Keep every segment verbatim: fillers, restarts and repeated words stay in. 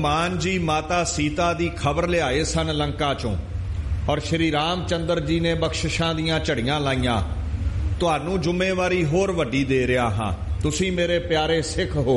हनुमान जी माता सीता दी खबर लियाए सन लंका चों और श्री रामचंद्र जी ने बख्शिशां दियां झड़ियां लाइयां। तुहानू जुम्मेवारी होर वड्डी दे रहा हाँ, तुसी मेरे प्यारे सिख हो।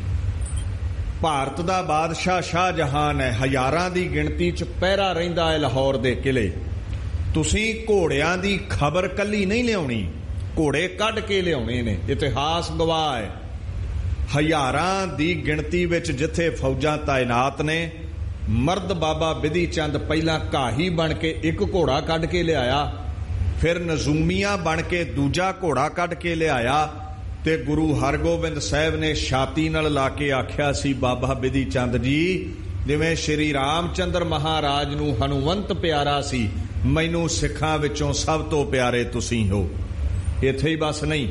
भारत दा बादशाह शाहजहान है, हज़ारां दी गिणती च पहरा रहिंदा है लाहौर दे किले। तुसी घोड़ियां दी खबर कल्ली नहीं लियाउणी, घोड़े कढ के लियाउणे ने। इतिहास गवाह है, हज़ारां दी गिणती विच जिथे फौजां तैनात ने, मर्द बाबा बिधि चंद पहला घाही बन के एक घोड़ा कढ के लियाया, फिर नजूमिया बन के दूजा घोड़ा कढ के लियाया, ते गुरु हरगोबिंद साहब ने छाती नाल ला के आख्या सी, बाबा बिधि चंद जी जिवें श्री रामचंद्र महाराज नूं हनुमंत प्यारा सी, मैनू सिखां विचों सब तो प्यारे तुसी हो। इत्थे ही बस नहीं,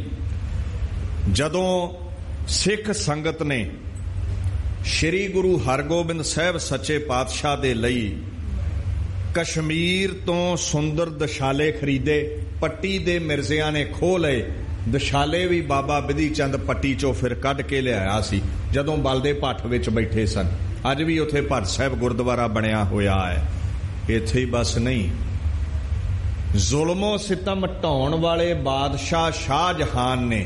जदों सिख संगत ने श्री गुरु हरगोबिंद साहब सच्चे पातशाह दे लई कश्मीर तो सुंदर दशाले खरीदे, पट्टी दे मिर्जियां ने खोह लए, दशाले भी बाबा बिधि चंद पट्टी चो फिर कढ के लियाया सी जदों बलदे भट्ठ विच बैठे सन। अज भी उत्थे भट्ट साहब गुरुद्वारा बनया होया है। इत्थे ही बस नहीं, जुल्मो सितम ढाउण वाले बादशाह शाहजहान ने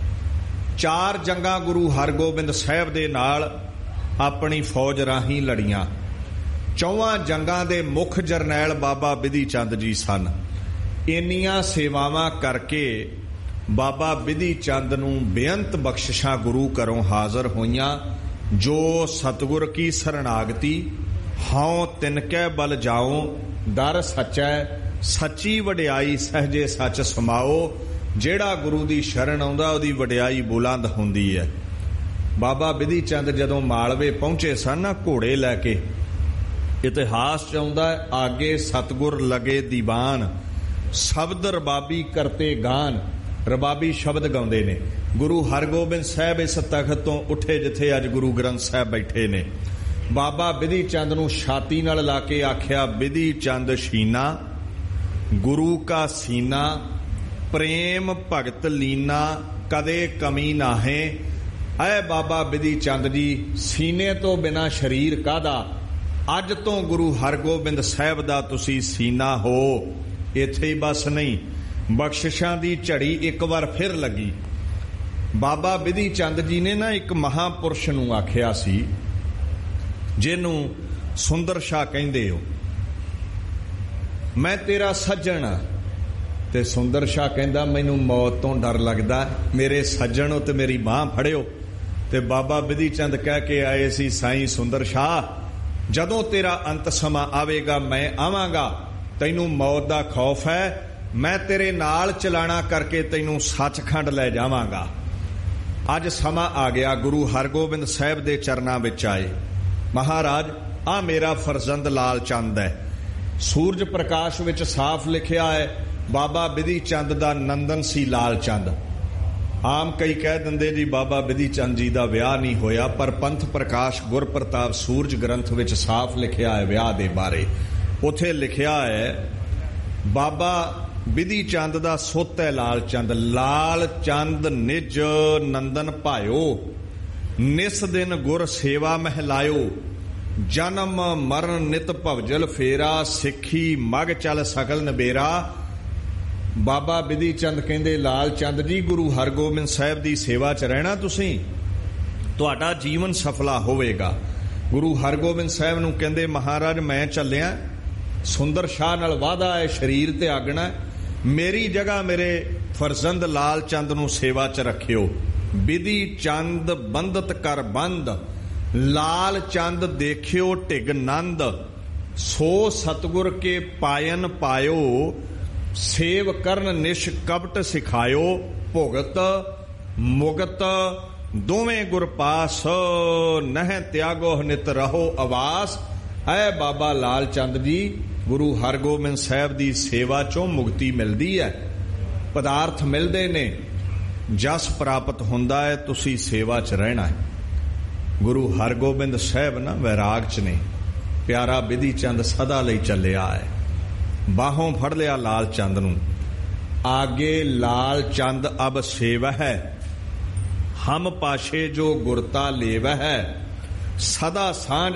चार जंगा गुरु हरगोबिंद साहब दे नाल अपनी फौज राही लड़ियां। चौवां जंगां दे मुख जरनैल बाबा बिधि चंद जी सन। इन्नियां सेवावां करके बाबा बिधि चंद नूं बेअंत बख्शिशां गुरु घरों हाज़र होईयां। जो सतगुर की शरणागति, हाओ तिनकै बल जाओ, दर सच्चै सच्ची वडियाई सहजे सच समाओ। जेड़ा गुरु दी शरण आउंदा उहदी वडियाई बुलंद हुंदी है। बाबा बिधि चंद जदों मालवे पहुंचे सन ना घोड़े लैके, इतिहास च आउंदा है, आगे सतगुर लगे दीवान, शब्द रबाबी करते गान। रबाबी शब्द गाउंदे ने। गुरु हरगोबिंद साहब इस तख्त तो उठे जिथे अज गुरु ग्रंथ साहब बैठे ने। बाबा बिधि चंद नूं छाती नाल ला के आख्या, बिधि चंद शीना गुरु का सीना, प्रेम भगत लीना कदे कमी नाहे। ऐ बाबा बिधि चंद जी, सीने तो बिना शरीर कादा, अज तो गुरु हरगोबिंद साहब दा तुसी सीना हो। इत्थे ही बस नहीं, बख्शिशां दी झड़ी एक बार फिर लगी। बाबा बिधि चंद जी ने ना एक महापुरुष नूं आख्या सी, जिन्नू सुंदर शाह कहंदे हो, मैं तेरा सज्जण आ। ते सुंदर शाह कहंदा, मैनू मौत तो डर लगदा, मेरे सज्जण हो ते मेरी बांह फड़ियो। ते बाबा बिधि चंद कह के आए सी, साईं सुंदर शाह जदों तेरा अंत समा आवेगा मैं आवांगा, तैनू मौत दा खौफ है, मैं तेरे नाल चलाना करके तैनू सचखंड लै जावांगा। अज समा आ गया, गुरु हरगोबिंद साहब दे चरनां विच आए। महाराज आ मेरा फरजंद लाल चंद है। सूरज प्रकाश विच साफ लिखिया है, बाबा बिधि चंद दा नंदन सी लाल चंद। आम कई कह दिंदे जी बाबा बिधि चंद जी दा विआह नहीं होया, पर पंथ प्रकाश गुर प्रताप सूरज ग्रंथ विच साफ लिखिया है विआह दे बारे। उथे लिखिया है, बाबा बिधि चंद दा सुत है लाल चंद। लाल चंद निज नंदन भायो, निस दिन गुर सेवा महलायो। जन्म मरण नित भवजल फेरा, सिखी मग चल सकल नबेरा। बाबा बिधि चंद कहंदे, लाल चंद जी गुरु हरगोबिंद साहब दी सेवा च रहना तुसीं, तुहाडा जीवन सफला होवेगा। गुरु हरगोबिंद साहब नूं कहंदे, महाराज मैं चलिया, सुंदर शाह नाल वादा है, शरीर त्यागना, मेरी जगह मेरे फरजंद लाल चंद नूं सेवा च रखियो। बिधि चंद बंदत कर बंद, लाल चंद देखियो टिग नंद। सो सतगुर के पायन पायो, सेव करन निश कपट सिखायो। भुगत मुगत दोवें गुर पास, नह त्यागो नित रहो आवास। ऐ बाबा लाल चंद जी, गुरु हरगोबिंद साहब दी सेवा चों मुक्ति मिलदी है, पदार्थ मिलदे ने, जस प्राप्त हुंदा है, तुसी सेवा च रहना है। गुरु हरगोबिंद साहब ना वैराग च ने। प्यारा बिधि चंद सदा लई चलिया है। बाहों फड़ लिया लाल चंद नूं, आगे लाल चंद अब सेव है, हम पाशे जो गुरता लेव है। सदा सांझ